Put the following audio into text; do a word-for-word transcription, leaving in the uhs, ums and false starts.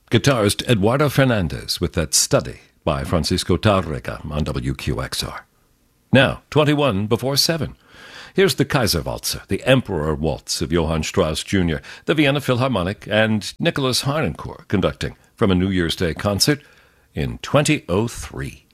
Guitarist Eduardo Fernandez with that Study by Francisco Tárrega on W Q X R. Now, twenty-one before seven. Here's the Kaiserwalzer, the Emperor Waltz of Johann Strauss Junior, the Vienna Philharmonic, and Nicholas Harnoncourt conducting from a New Year's Day concert in twenty oh three.